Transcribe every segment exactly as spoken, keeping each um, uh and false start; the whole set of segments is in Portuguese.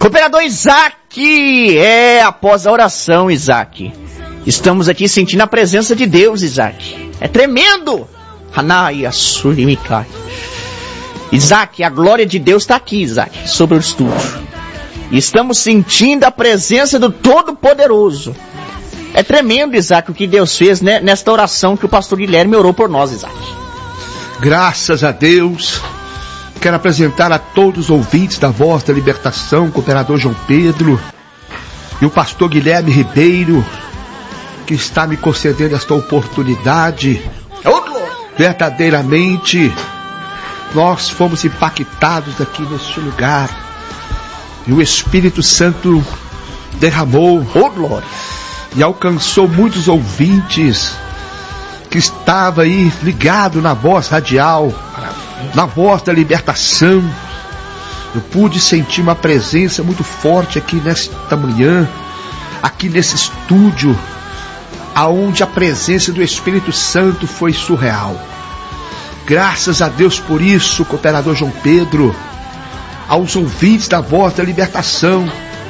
Cooperador Isaac, é, após a oração, Isaac, estamos aqui sentindo a presença de Deus, Isaac. É tremendo. Hanai, Assurimikai. Isaac, a glória de Deus está aqui, Isaac, sobre o estúdio. Estamos sentindo a presença do Todo-Poderoso. É tremendo, Isaac, o que Deus fez, né, nesta oração que o pastor Guilherme orou por nós, Isaac. Graças a Deus. Quero apresentar a todos os ouvintes da Voz da Libertação, o cooperador João Pedro e o pastor Guilherme Ribeiro, que está me concedendo esta oportunidade. Verdadeiramente, nós fomos impactados aqui neste lugar e o Espírito Santo derramou oh, glória. E alcançou muitos ouvintes que estavam aí ligados na voz radial, na Voz da Libertação. Eu pude sentir uma presença muito forte aqui nesta manhã, aqui nesse estúdio, aonde a presença do Espírito Santo foi surreal. Graças a Deus por isso, cooperador João Pedro, aos ouvintes da Voz da Libertação.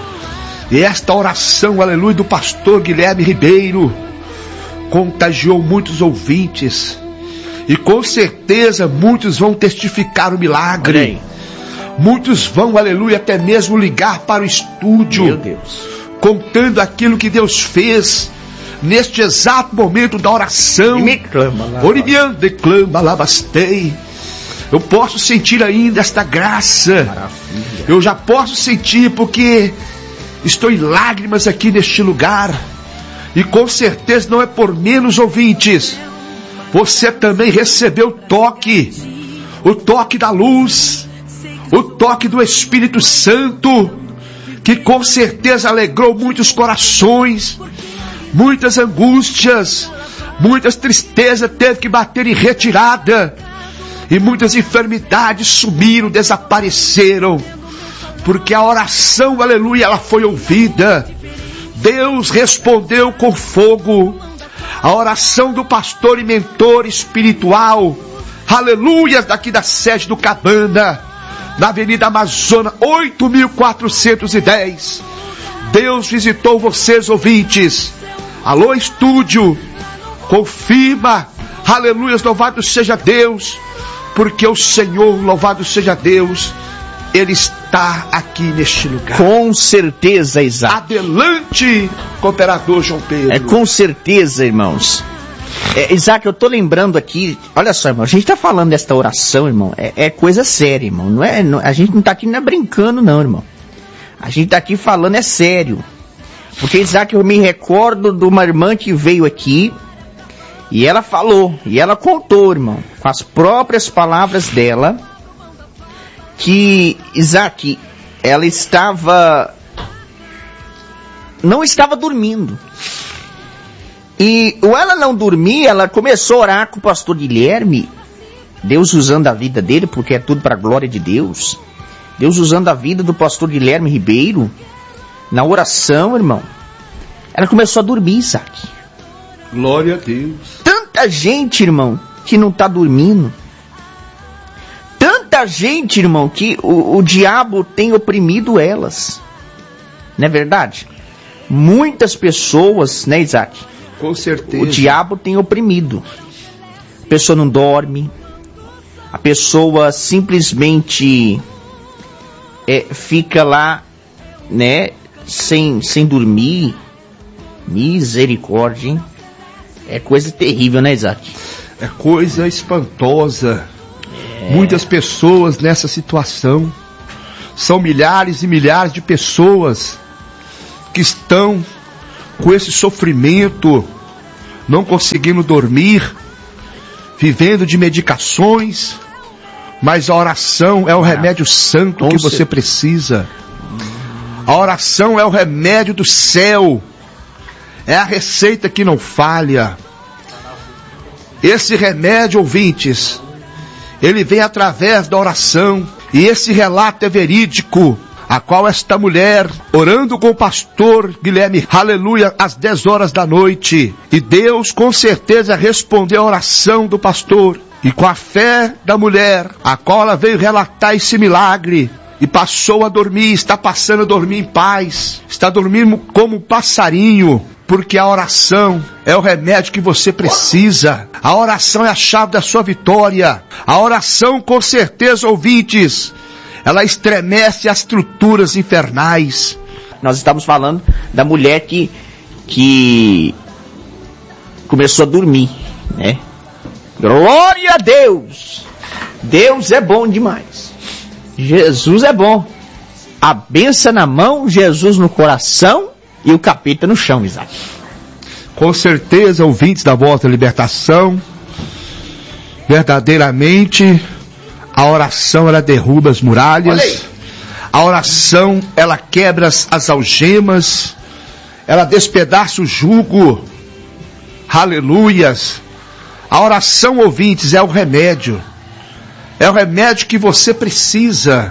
E esta oração, aleluia, do pastor Guilherme Ribeiro contagiou muitos ouvintes. E com certeza muitos vão testificar o milagre. Muitos vão, aleluia, até mesmo ligar para o estúdio, meu Deus, contando aquilo que Deus fez neste exato momento da oração. Me clama lá. Orimian declama lá bastei. Eu posso sentir ainda esta graça. Maravilha. Eu já posso sentir porque estou em lágrimas aqui neste lugar. E com certeza não é por menos, ouvintes. Você também recebeu o toque, o toque da luz, o toque do Espírito Santo, que com certeza alegrou muitos corações, muitas angústias, muitas tristezas teve que bater em retirada, e muitas enfermidades sumiram, desapareceram, porque a oração, aleluia, ela foi ouvida. Deus respondeu com fogo. A oração do pastor e mentor espiritual, aleluia, daqui da sede do Cabana, na Avenida Amazônia, oito mil quatrocentos e dez. Deus visitou vocês, ouvintes. Alô, estúdio, confirma, aleluia, louvado seja Deus, porque o Senhor, louvado seja Deus, Ele está aqui neste lugar. Com certeza, Isaac. Adelante, cooperador João Pedro. É com certeza, irmãos. É, Isaac, eu tô lembrando aqui, olha só, irmão, a gente tá falando desta oração, irmão, é, é coisa séria, irmão. Não é, não, a gente não tá aqui não é brincando, não, irmão. A gente tá aqui falando é sério. Porque, Isaac, eu me recordo de uma irmã que veio aqui e ela falou, e ela contou, irmão, com as próprias palavras dela, que, Isaac, ela estava, não estava dormindo. E ou ela não dormia, ela começou a orar com o pastor Guilherme, Deus usando a vida dele, porque é tudo para a glória de Deus. Deus usando a vida do pastor Guilherme Ribeiro, na oração, irmão. Ela começou a dormir, Isaac. Glória a Deus. Tanta gente, irmão, que não está dormindo. Tanta gente, irmão, que o, o diabo tem oprimido elas. Não é verdade? Muitas pessoas, né, Isaac? Com certeza. O diabo tem oprimido. A pessoa não dorme. A pessoa simplesmente é, fica lá, né, sem, sem dormir. Misericórdia, hein? É coisa terrível, né, Isaac? É coisa espantosa. É. Muitas pessoas nessa situação. São milhares e milhares de pessoas que estão com esse sofrimento, não conseguindo dormir, vivendo de medicações, mas a oração é o remédio santo que você precisa. A oração é o remédio do céu, é a receita que não falha. Esse remédio, ouvintes, ele vem através da oração, e esse relato é verídico, a qual esta mulher, orando com o pastor Guilherme, aleluia, às dez horas da noite, e Deus com certeza respondeu a oração do pastor, e com a fé da mulher, a qual ela veio relatar esse milagre, e passou a dormir, está passando a dormir em paz, está dormindo como um passarinho, porque a oração é o remédio que você precisa. A oração é a chave da sua vitória. A oração, com certeza, ouvintes, ela estremece as estruturas infernais. Nós estamos falando da mulher que, que começou a dormir, né? Glória a Deus! Deus é bom demais. Jesus é bom. A bênção na mão, Jesus no coração e o capeta no chão, Isaac. Com certeza, ouvintes da Voz da Libertação, verdadeiramente a oração ela derruba as muralhas, a oração ela quebra as, as algemas, ela despedaça o jugo. Aleluias! A oração, ouvintes, é o remédio. É o remédio que você precisa.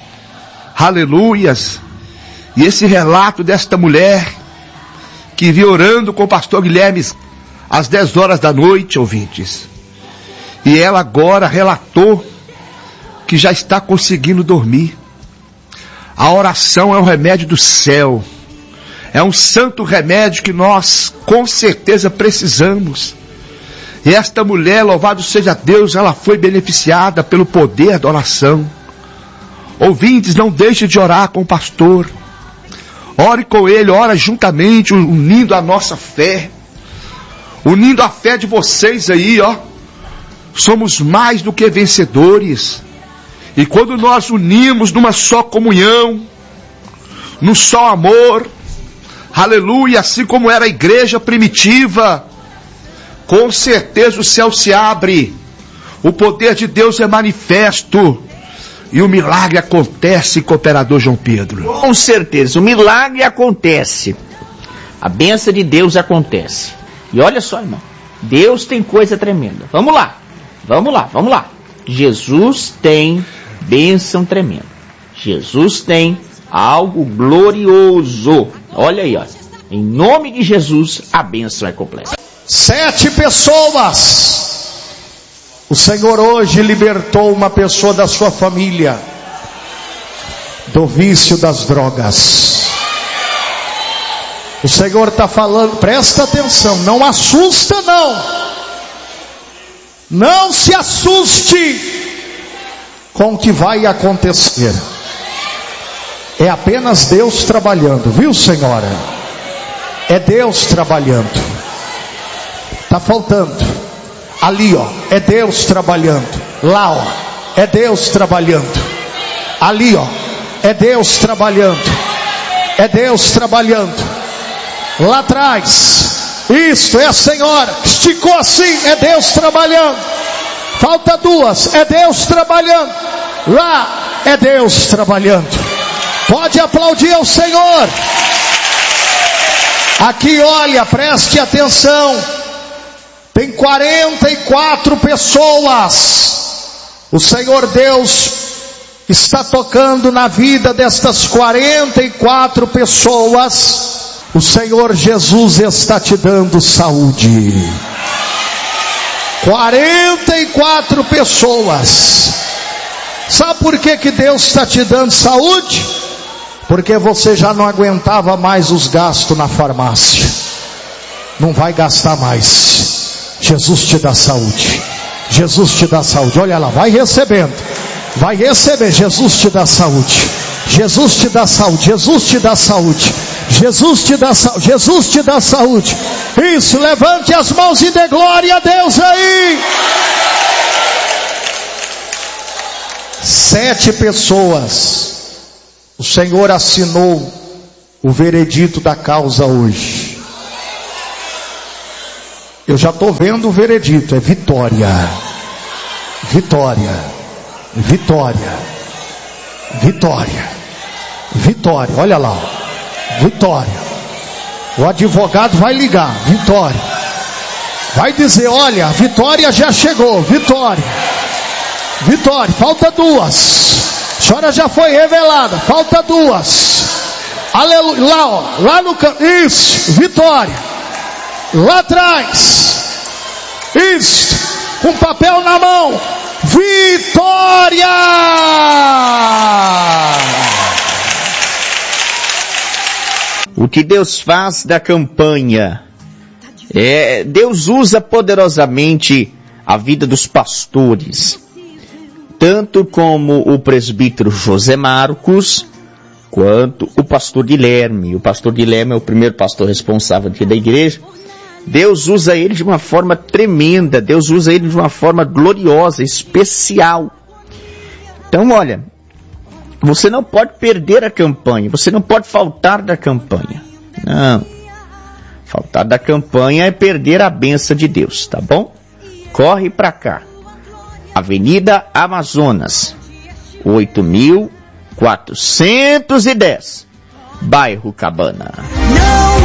Aleluias! E esse relato desta mulher que vi orando com o pastor Guilherme às dez horas da noite, ouvintes. E ela agora relatou que já está conseguindo dormir. A oração é o remédio do céu. É um santo remédio que nós com certeza precisamos. E esta mulher, louvado seja Deus, ela foi beneficiada pelo poder da oração. Ouvintes, não deixe de orar com o pastor. Ore com ele, ora juntamente, unindo a nossa fé. Unindo a fé de vocês aí, ó. Somos mais do que vencedores. E quando nós unimos numa só comunhão, num só amor, aleluia, assim como era a igreja primitiva, com certeza o céu se abre, o poder de Deus é manifesto, e o milagre acontece, cooperador João Pedro. Com certeza, o milagre acontece, a bênção de Deus acontece. E olha só, irmão, Deus tem coisa tremenda. Vamos lá, vamos lá, vamos lá. Jesus tem bênção tremenda. Jesus tem algo glorioso. Olha aí, ó. Em nome de Jesus, a bênção é completa. Sete pessoas. O Senhor hoje libertou uma pessoa da sua família do vício das drogas. O Senhor está falando, presta atenção, não assusta não. Não se assuste com o que vai acontecer. É apenas Deus trabalhando, viu, senhora? É Deus trabalhando. Está faltando. Ali, ó, é Deus trabalhando. Lá, ó, é Deus trabalhando. Ali, ó, é Deus trabalhando. É Deus trabalhando. Lá atrás, isto é a senhora. Esticou assim, é Deus trabalhando. Falta duas, é Deus trabalhando. Lá, é Deus trabalhando. Pode aplaudir ao Senhor. Aqui, olha, preste atenção. Tem quarenta e quatro pessoas. O Senhor Deus está tocando na vida destas quarenta e quatro pessoas. O Senhor Jesus está te dando saúde. quarenta e quatro pessoas. Sabe por que que Deus está te dando saúde? Porque você já não aguentava mais os gastos na farmácia. Não vai gastar mais. Jesus te dá saúde. Jesus te dá saúde. Olha lá, vai recebendo. Vai receber. Jesus te dá saúde. Jesus te dá saúde. Jesus te dá saúde. Jesus te dá saúde. Jesus te dá saúde. Isso, levante as mãos e dê glória a Deus aí. Sete pessoas. O Senhor assinou o veredito da causa hoje. Eu já estou vendo o veredito, é vitória. Vitória. Vitória. Vitória. Vitória. Olha lá. Vitória. O advogado vai ligar. Vitória. Vai dizer, olha, a vitória já chegou. Vitória. Vitória. Falta duas. A senhora já foi revelada. Falta duas. Aleluia. Lá, ó. Lá no canto. Isso. Vitória. Lá atrás. Isso. Com papel na mão. vitória! O que Deus faz da campanha? É, Deus usa poderosamente a vida dos pastores, tanto como o presbítero José Marcos, quanto o pastor Guilherme. O pastor Guilherme é o primeiro pastor responsável aqui da igreja. Deus usa ele de uma forma tremenda, Deus usa ele de uma forma gloriosa, especial. Então, olha, você não pode perder a campanha, você não pode faltar da campanha. Não. Faltar da campanha é perder a bênção de Deus, tá bom? Corre pra cá. Avenida Amazonas, oito mil quatrocentos e dez, bairro Cabana.